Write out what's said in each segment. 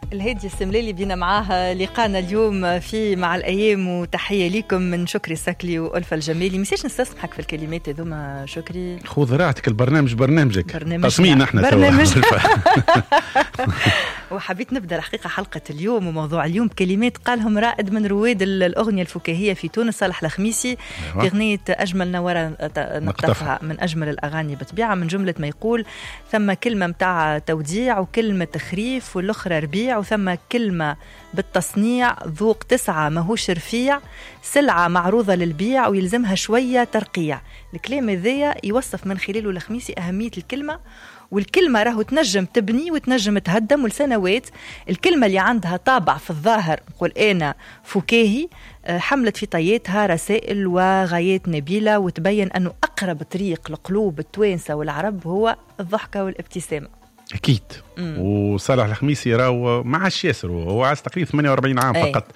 الهادي السملالي بينا معاه لقانا اليوم في مع الأيام، وتحية لكم من شكري سكلي وألفة الجمالي. مسيش نستسمحك في الكلمات هذوما شكري، خذ راحتك، البرنامج برنامجك، قسمين احنا برنامج وحبيت نبدأ الحقيقة حلقة اليوم وموضوع اليوم بكلمات قالهم رائد من رواد الأغنية الفكاهية في تونس، صالح الخميسي، في أغنية أجمل نورة نقطفها، من أجمل الأغاني بطبيعة، من جملة ما يقول ثم كلمة متاع توديع وكلمة تخريف والأخرى ربيع، وثم كلمة بالتصنيع ذوق 9 ماهوش رفيع، سلعة معروضة للبيع ويلزمها شوية ترقيع. الكلام هذايا يوصف من خلاله الخميسي أهمية الكلمة، والكلمة راهو تنجم تبني وتنجم تهدم، والسنوات الكلمة اللي عندها طابع في الظاهر نقول أنا فكاهي حملت في طياتها رسائل وغايات نبيلة، وتبين أنه أقرب طريق لقلوب التوانسة والعرب هو الضحكة والابتسامة. أكيد. وصالح الخميسي راهو ما عاش ياسر، هو عاش تقريبا 48 عام فقط،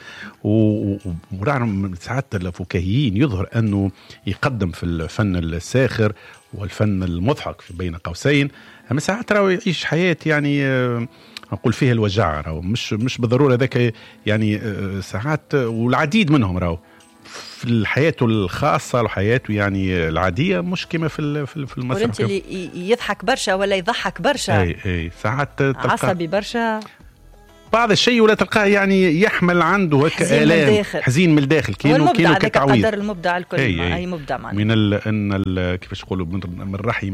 وراهم ساعات الفكاهيين يظهر أنه يقدم في الفن الساخر والفن المضحك في بين قوسين، أما ساعات راهو يعيش حياة يعني نقول فيها الوجع، راهو مش بالضرورة ذاك يعني ساعات، والعديد منهم راهو في الحياة الخاصة وحياته يعني العادية مش كما في المسرح. وانت اللي يضحك برشا ولا يضحك برشا، اي ساعات عصبي برشا بعض الشيء، ولا تلقاه يعني يحمل عنده هيك آلام، حزين من الداخل، كأنه كتعويض. قدر المبدع الكل، أي مبدع معنا. من كيفاش يقولوا من رحم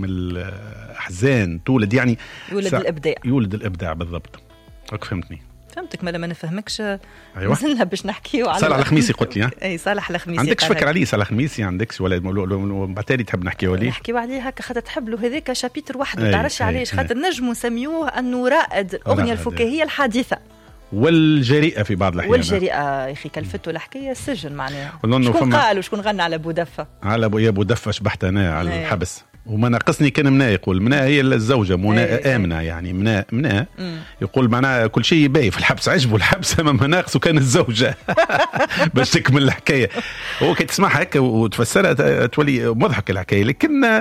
الأحزان تولد، يعني يولد الإبداع بالضبط. فهمتني؟ فهمتك، ما لما نفهمكش. أيوة. مثلنا باش نحكيو على صالح الخميسي قلت لي. اي صالح الخميسي عندكش فكرة عليه صالح الخميسي؟ عندكش ولا بعتالي تحب نحكيو عليه؟ نحكيو عليه هكا خاطر تحب له هذاك شابيتر وحده، تعرفش علاش؟ خاطر نجمو نسميوه انه رائد الاغنيه الفكاهيه الحديثه والجريئه في بعض الاحيان. والجريئه يا اخي كلفته الحكايه السجن معناها. شكون قال وشكون غنى على بودفه؟ على بودفه شبحت انا على الحبس، وما ناقصني كان منى، يقول منى هي الزوجة منى آمنة، يعني منى يقول معناها كل شيء باي في الحبس، عجبه الحبس، ما ناقصه كان الزوجة باش تكمل الحكاية. هو كي تسمعها هكا وتفسرها تولي مضحك الحكاية، لكن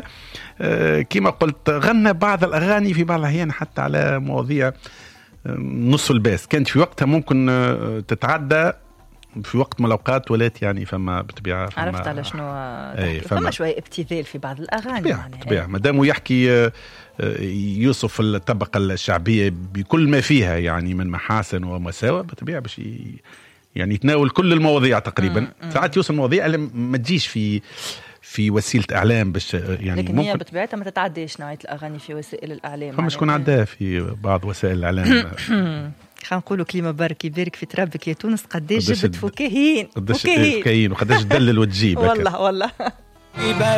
كما قلت غنى بعض الأغاني في بعض الأحيان حتى على مواضيع نص الباس، كانت في وقتها ممكن تتعدى في وقت من الأوقات، ولات يعني فما بطبيعة عرفت على شنو فما شوية ابتذال في بعض الأغاني طبيعة ما دامه يحكي يوصف الطبقة الشعبية بكل ما فيها يعني من محاسن ومساوئ، بطبيعة باش يعني يتناول كل المواضيع تقريبا. ساعات يوصل مواضيع اللي ما تجيش في وسيلة إعلام باش يعني، لكن هي بطبيعتها ما تتعديش نوعية الأغاني في وسائل الإعلام. فما شكون عداها في بعض وسائل الإعلام. خلينا نقولوا كلمة بارك يبارك في ترابك يا تونس، قداش جبت فكاهين وقداش تدلل وتجيب والله